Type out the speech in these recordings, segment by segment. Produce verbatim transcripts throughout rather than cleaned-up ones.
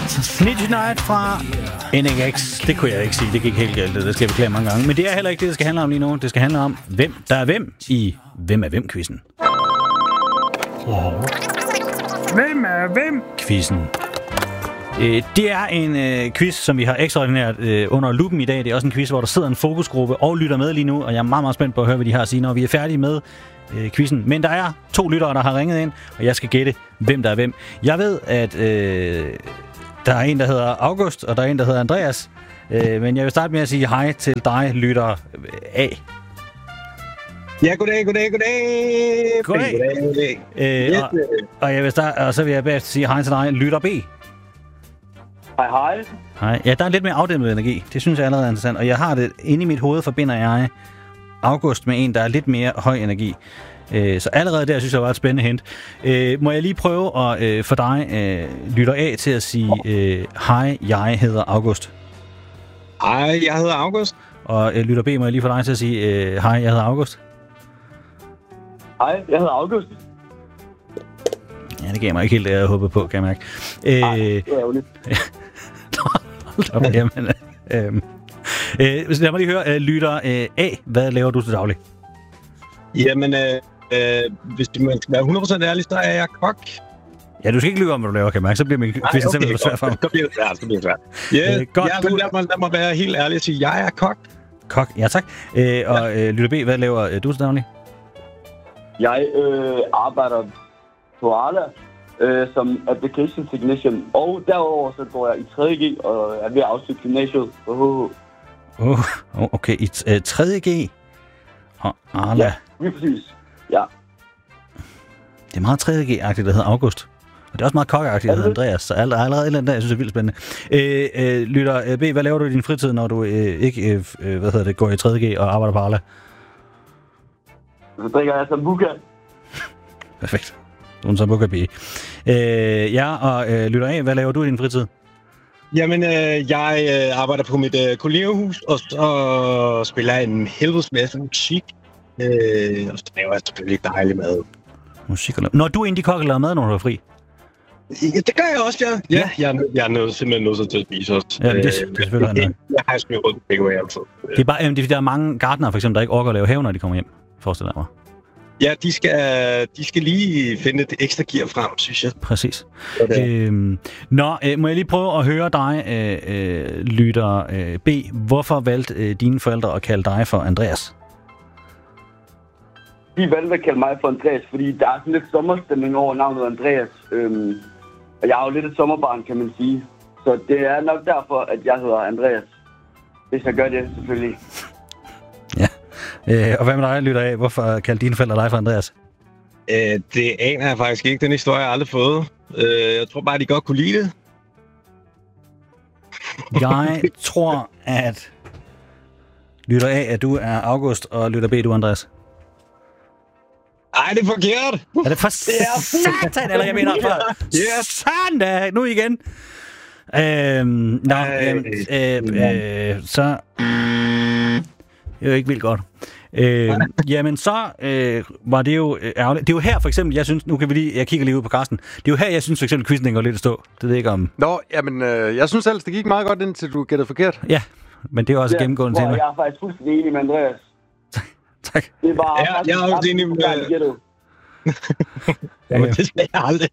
Ninja Night fra N X. Det kunne jeg ikke sige. Det gik helt galt. Det skal jeg beklage mange gange. Men det er heller ikke det, det skal handle om lige nu. Det skal handle om, hvem der er hvem i Hvem er hvem-quizzen. Oh. Hvem er hvem-quizzen. Det er en øh, quiz, som vi har ekstraordinært øh, under lupen i dag. Det er også en quiz, hvor der sidder en fokusgruppe og lytter med lige nu. Og jeg er meget, meget spændt på at høre, hvad de har at sige, når vi er færdige med øh, quizzen. Men der er to lyttere, der har ringet ind, og jeg skal gætte, hvem der er hvem. Jeg ved, at øh, der er en, der hedder August, og der er en, der hedder Andreas. Øh, men jeg vil starte med at sige hej til dig, lytter A. Ja, goddag, goddag, goddag. Goddag. goddag, goddag. Øh, og, og, jeg vil starte, og så vil jeg bagefter sige hej til dig, lytter B. Hej, hej. Hej. Ja, der er lidt mere afdæmpet energi. Det synes jeg allerede er interessant. Og jeg har det inde i mit hoved, forbinder jeg August med en, der er lidt mere høj energi. Øh, så allerede der synes jeg var et spændende hint. Øh, må jeg lige prøve at øh, få dig, øh, lytter A, til at sige øh, hej, jeg hedder August. Hej, jeg hedder August. Og øh, lytter B, må jeg lige få dig til at sige øh, hej, jeg hedder August. Hej, jeg hedder August. Ja, det gav mig ikke helt det, jeg håbede på, kan jeg mærke. Øh, Nej, det er ærgerligt. Jamen, øh, øh, lad mig lige høre, øh, lytter øh, A, hvad laver du til daglig? Jamen, øh, øh, hvis du skal være hundrede procent ærlig, så er jeg kok. Ja, du skal ikke lyve om, hvad du laver, kan jeg mærke. Så bliver min quiz okay, simpelthen svært for mig. Så bliver det svært, så bliver det svært. Yeah, øh, godt, ja, du... lad, mig, lad mig være helt ærlig og sige, jeg er kok. Kok, ja tak. Øh, og ja. øh, lytter B, hvad laver øh, du til daglig? Jeg øh, arbejder på Arla øh, som application technician, og derover så går jeg i tredje G og er ved at afslutte gymnasiet på H H. Oh, okay, i uh, tredje G og Arla. Ja, lige præcis. Ja. Det er meget tredje G-agtigt, der hedder August. Og det er også meget kokkeagtigt, der hedder Andreas. Så allerede, allerede et eller andet der, jeg synes, det er vildt spændende. Øh, øh, lytter B, hvad laver du i din fritid, når du øh, ikke øh, hvad hedder det, går i tredje G og arbejder på Arla? Så drikker jeg sambuca. Perfekt. Du er en sambuca-pige. Øh, ja, og øh, lytter A, hvad laver du i din fritid? Jamen, øh, jeg øh, arbejder på mit øh, kollegehus, og så spiller en helvedes masse musik. Øh, og så laver jeg selvfølgelig dejlig mad. Musik og laver. Når du er indie kok og laver mad, når du er fri? Ja, det gør jeg også, ja. Ja, jeg, jeg er nødt, simpelthen nødt til at spise også. Ja, det, det, det er selvfølgelig øh, Jeg har smidt rundt begge veje altid. Det er bare, jamen, det, der er mange gartnere, for eksempel, der ikke orker at lave have, når de kommer hjem. Forestiller jeg mig. Ja, de skal, de skal lige finde det ekstra gear frem, synes jeg. Præcis. Øhm, nå, øh, må jeg lige prøve at høre dig, øh, øh, lytter øh, B. Hvorfor valgte øh, dine forældre at kalde dig for Andreas? De valgte at kalde mig for Andreas, fordi der er sådan lidt sommerstemning over navnet Andreas. Øhm, og jeg er jo lidt et sommerbarn, kan man sige. Så det er nok derfor, at jeg hedder Andreas. Hvis jeg gør det, selvfølgelig. Ja. Øh, og hvad med dig, lytter af? Hvorfor kaldte dine forældre dig for Andreas? Øh, det aner jeg faktisk ikke. Den historie har jeg aldrig fået. Øh, jeg tror bare, de godt kunne lide det. Jeg tror, at lytter af, at du er August, og lytter B, du er Andreas. Ej, det er forkert! Er det for satan, eller jeg mener for yes. Sådan da, nu igen. Øhm, nå, øh, øh, øh, så... Det er jo ikke vildt godt. Øh, jamen, så øh, var det jo ærgerligt. Det er jo her, for eksempel, jeg synes... Nu kan vi lige... Jeg kigger lige ud på Carsten. Det er jo her, jeg synes, for eksempel, quizzen går lidt at stå. Det ved jeg ikke om... Nå, jamen, øh, jeg synes ellers, det gik meget godt, indtil du gættede forkert. Ja, men det er også ja, gennemgående tema. Jeg er faktisk fuldstændig enig med Andreas. Tak. Det er bare... Ja, jeg er også enig med... Jamen, det skal jeg aldrig.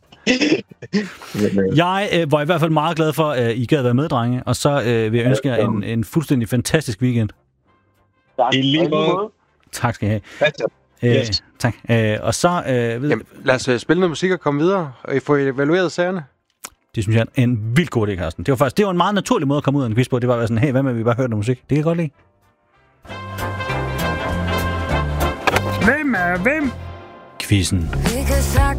Jeg øh, var i hvert fald meget glad for, at I gad være med, drenge. Og så øh, vil jeg ønske jer en, en fuldstændig fantastisk weekend. Tak. I lige måde. Tak skal I have. Øh, yes. Tak. Øh, og så... Øh, ved... Jamen, lad os uh, spille noget musik og komme videre. Og I får evalueret sagerne. Det synes jeg er en vild god idé, Carsten. Det var faktisk det var en meget naturlig måde at komme ud af en quiz på. Det var sådan, hey, hvad med, vi bare hørte noget musik? Det kan jeg godt lide. Hvem er hvem? Quizzen. Vi kan